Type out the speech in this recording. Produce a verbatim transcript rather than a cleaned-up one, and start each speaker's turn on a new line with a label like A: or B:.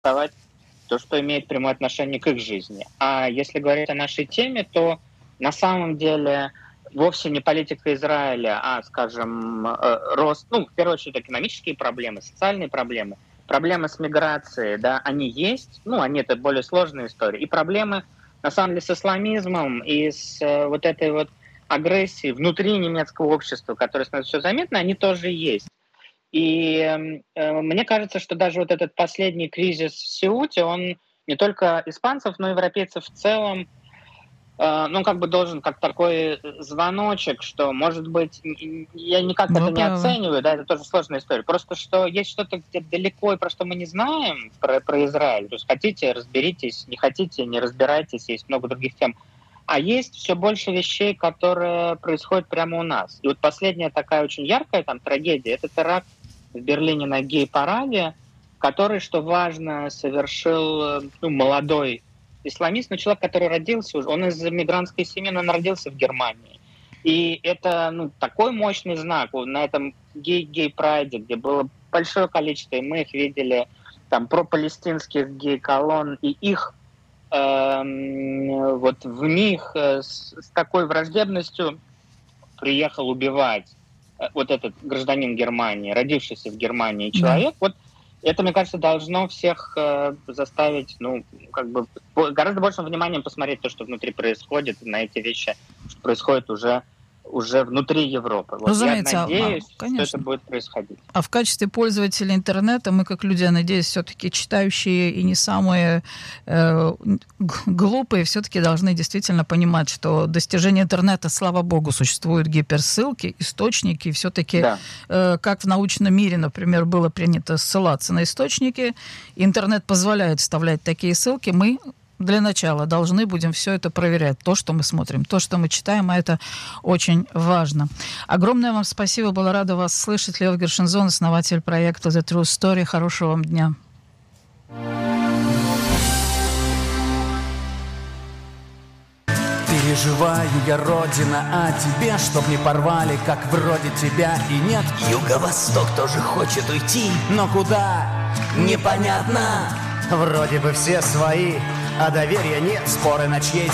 A: давать то, что имеет прямое отношение к их жизни. А если говорить о нашей теме, то на самом деле вовсе не политика Израиля, а, скажем, рост, ну, в первую очередь, экономические проблемы, социальные проблемы, проблемы с миграцией, да, они есть, ну, они это более сложная история, и проблемы, на самом деле, с исламизмом и с вот этой вот агрессией внутри немецкого общества, которая становится все заметно, они тоже есть. И э, мне кажется, что даже вот этот последний кризис в Сеуте, он не только испанцев, но и европейцев в целом, э, ну, как бы должен как такой звоночек, что, может быть, я никак
B: Вы
A: это не
B: правы.
A: оцениваю, да, это тоже сложная история, просто что есть что-то где-то далеко, и про что мы не знаем, про, про Израиль. То есть хотите, разберитесь, не хотите, не разбирайтесь, есть много других тем. А есть все больше вещей, которые происходят прямо у нас. И вот последняя такая очень яркая там трагедия – это теракт в Берлине на гей-параде, который, что важно, совершил ну, молодой исламист, но человек, который родился уже, он из мигрантской семьи, но он родился в Германии. И это ну, такой мощный знак на этом гей-гей-прайде, где было большое количество, и мы их видели, там, пропалестинских гей-колонн, и их вот в них с, с такой враждебностью приехал убивать вот этот гражданин Германии, родившийся в Германии человек, да. Вот это, мне кажется, должно всех э, заставить, ну, как бы гораздо большим вниманием посмотреть то, что внутри происходит, на эти вещи, что происходит уже уже внутри Европы. Вот
B: Разумеется,
A: я надеюсь,
B: а, конечно.
A: что это будет происходить.
B: А в качестве пользователя интернета мы, как люди, я надеюсь, все-таки читающие и не самые э, глупые, все-таки должны действительно понимать, что достижение интернета, слава богу, существуют гиперссылки, источники, и все-таки, да. э, как в научном мире, например, было принято ссылаться на источники, интернет позволяет вставлять такие ссылки, мы для начала должны будем все это проверять. То, что мы смотрим, то, что мы читаем, а это очень важно. Огромное вам спасибо. Была рада вас слышать. Лео Гершензон, основатель проекта The True Story. Хорошего вам дня.
C: Переживаю я, Родина, о тебе, чтоб не порвали, как вроде тебя и нет.
D: Юго-восток тоже хочет уйти,
C: но куда?
D: Непонятно.
C: Вроде бы все свои, а доверия нет, споры на чьей